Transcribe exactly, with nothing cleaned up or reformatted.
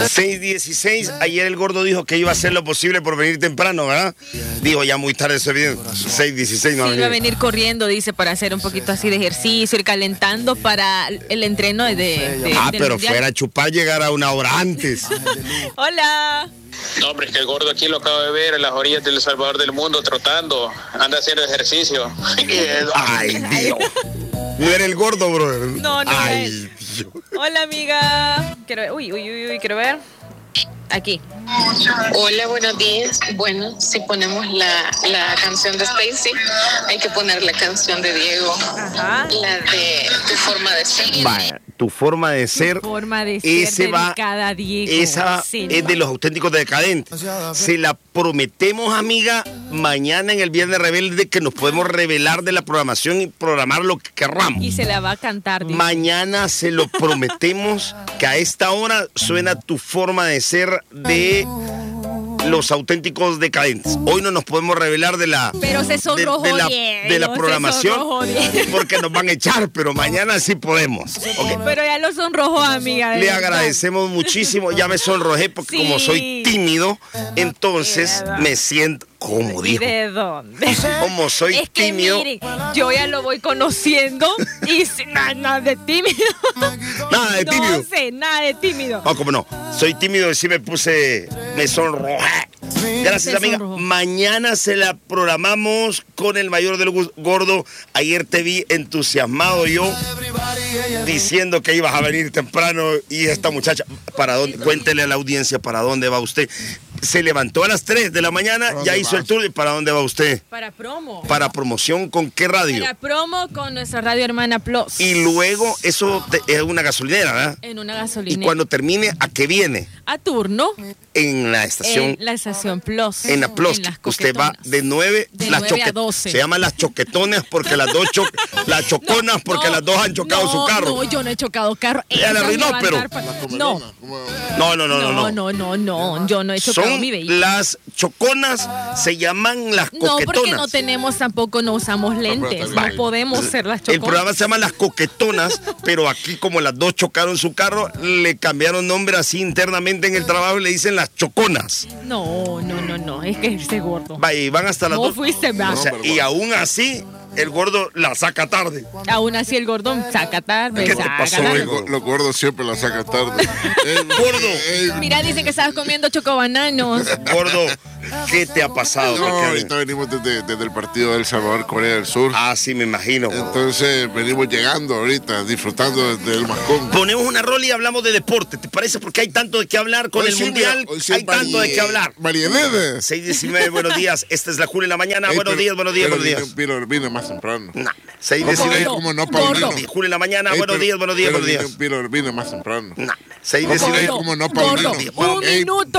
seis dieciséis, ayer el gordo dijo que iba a hacer lo posible por venir temprano, ¿verdad? Digo, ya muy tarde se viene. seis dieciséis no va a Sí, venir. va a venir corriendo, dice, para hacer un poquito así de ejercicio, ir calentando para el entreno de... de Ah, del pero mundial. fuera a chupar, llegar a una hora antes. Hola. No, hombre, es que el gordo aquí lo acabo de ver en las orillas del Salvador del Mundo trotando. Anda haciendo ejercicio. Ay, Dios. No era el gordo, brother. No, no Ay, es. Dios. Hola, amiga. Quiero ver. Uy, uy, uy, uy, quiero ver. Aquí. Hola, buenos días. Bueno, si ponemos la, la canción de Stacy, hay que poner la canción de Diego. Ajá. La de Tu forma de ser. Vaya, tu forma de ser. Forma de ser Ese va, dedicada, Diego. esa Sí, es no. de los auténticos decadentes. Se la prometemos, amiga, mañana en el Viernes Rebelde que nos podemos revelar de la programación y programar lo que querramos. Y se la va a cantar, dice. Mañana se lo prometemos que a esta hora suena tu forma de ser de los auténticos decadentes. Hoy no nos podemos revelar de la Pero se sonrojó de, de la, Diego, de la se programación sonrojó Diego. porque nos van a echar, pero mañana sí podemos. Ok. Pero ya lo sonrojó, amiga. de Le verdad. agradecemos muchísimo. Ya me sonrojé porque Sí. como soy tímido, entonces verdad. me siento, como ¿Y dijo, de dónde? como soy Es que tímido. miren, yo ya lo voy conociendo y sin nada, nada de tímido. Nada de tímido. No sé, nada de tímido. No, como no. Soy tímido y sí me puse, me sonrojé. Gracias, Se amiga. sonrojó. Mañana se la programamos con el mayor del gordo. Ayer te vi entusiasmado yo diciendo que ibas a venir temprano y esta muchacha, ¿para dónde? Cuéntele a la audiencia para dónde va usted. Se levantó a las tres de la mañana, ya hizo el tour. ¿Y para dónde va usted? Para promo. Para promoción, ¿con qué radio? Para promo con nuestra radio hermana Plus. Y luego, eso te- es una gasolinera, ¿verdad? En una Y gasolinera. cuando termine, ¿a qué viene? A turno. En la estación, En la estación Plus. en la Plus. En las Usted va coquetonas. de nueve, De las nueve a choque- doce. Se llaman las choquetonas porque las dos cho- las choconas porque No, las dos han chocado no, su carro. No, yo no he chocado carro. Ya la Esas arruinó, me pero- van a dar pa- No, No, no, no, no, no, no. no, no, no. Yo no he chocado Son mi vehículo. las choconas, se llaman las No, coquetonas. porque no tenemos tampoco, no usamos lentes. No Vale. podemos ser las El choconas. programa se llama Las Coquetonas, pero aquí como las dos chocaron su carro, le cambiaron nombre así internamente en el trabajo y le dicen Las Choconas. No, no, no, no. Es que ese gordo. Vaya, y van hasta las No dos. fuiste más. O sea, y aún así, el gordo la saca tarde. Aún así el gordón saca tarde. ¿Qué te saca pasó, tarde. hijo? Los gordos siempre la sacan tarde. Gordo. Mira, dice que estabas comiendo chocobananos. Gordo, ¿qué te ha pasado? No, ¿Por qué? ahorita venimos desde, desde el partido del Salvador, Corea del Sur. Ah, sí, me imagino. gordo. Entonces venimos llegando ahorita, disfrutando del mascón. Ponemos una rola y hablamos de deporte, ¿te parece? Porque hay tanto de qué hablar con Hoy el sí, Mundial. mira, hoy sí Hay es tanto de qué hablar. Marianela. seis diecinueve, buenos días. Esta es la Julia en la mañana. Ey, buenos pero- días, buenos días, pero buenos días. vine- Vine, vine más temprano. Nah, seis ¿Cómo diecinueve. no? ¿Cómo no, Gordo. Paulino? Julia en la mañana. Ey, buenos pero- días, buenos días, pero buenos días. vine- vine- vine más temprano. Nah, seis ¿Cómo diecinueve. no? ¿Cómo no, Gordo, Paulino? un Ey, minuto.